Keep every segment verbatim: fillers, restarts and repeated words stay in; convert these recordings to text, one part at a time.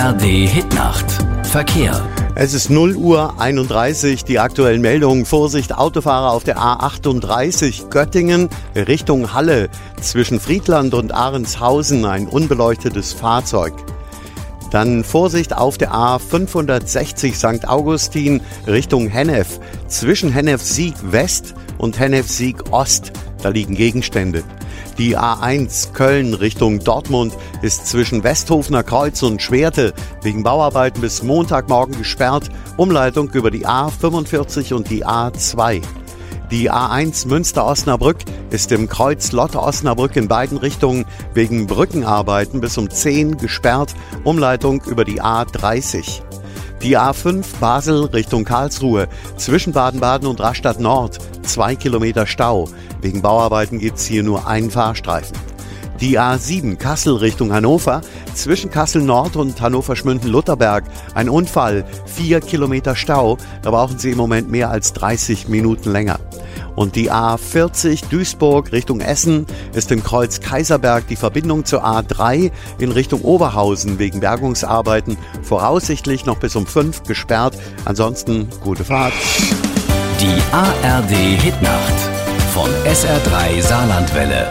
R D Hitnacht. Verkehr. Es ist null Uhr einunddreißig, die aktuellen Meldungen. Vorsicht, Autofahrer auf der A achtunddreißig Göttingen Richtung Halle. Zwischen Friedland und Ahrenshausen ein unbeleuchtetes Fahrzeug. Dann Vorsicht auf der A fünfhundertsechzig Sankt Augustin Richtung Hennef. Zwischen Hennef-Sieg West und Hennef-Sieg Ost. Da liegen Gegenstände. Die A eins Köln Richtung Dortmund ist zwischen Westhofener Kreuz und Schwerte wegen Bauarbeiten bis Montagmorgen gesperrt. Umleitung über die A fünfundvierzig und die A zwei. Die A eins Münster-Osnabrück ist im Kreuz Lotte-Osnabrück in beiden Richtungen wegen Brückenarbeiten bis um zehn gesperrt. Umleitung über die A dreißig. Die A fünf Basel Richtung Karlsruhe zwischen Baden-Baden und Rastatt Nord. Zwei Kilometer Stau. Wegen Bauarbeiten gibt's hier nur einen Fahrstreifen. Die A sieben Kassel Richtung Hannover zwischen Kassel Nord und Hannover-Schmünden-Lutherberg. Ein Unfall, vier Kilometer Stau. Da brauchen Sie im Moment mehr als dreißig Minuten länger. Und die A vierzig Duisburg Richtung Essen ist im Kreuz Kaiserberg die Verbindung zur A drei in Richtung Oberhausen wegen Bergungsarbeiten voraussichtlich noch bis um fünf gesperrt. Ansonsten gute Fahrt. Die A R D Hitnacht von S R drei Saarlandwelle.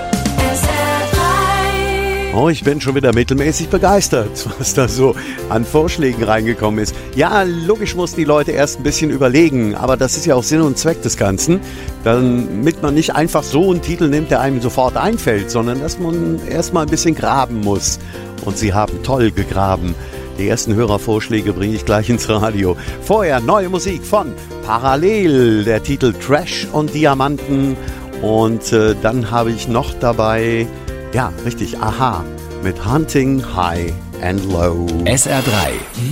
Oh, ich bin schon wieder mittelmäßig begeistert, was da so an Vorschlägen reingekommen ist. Ja, logisch muss die Leute erst ein bisschen überlegen, aber das ist ja auch Sinn und Zweck des Ganzen, damit man nicht einfach so einen Titel nimmt, der einem sofort einfällt, sondern dass man erst mal ein bisschen graben muss. Und sie haben toll gegraben. Die ersten Hörervorschläge bringe ich gleich ins Radio. Vorher neue Musik von Parallel, der Titel Trash und Diamanten. Und äh, dann habe ich noch dabei... Ja, richtig, Aha, mit Hunting High and Low. S R drei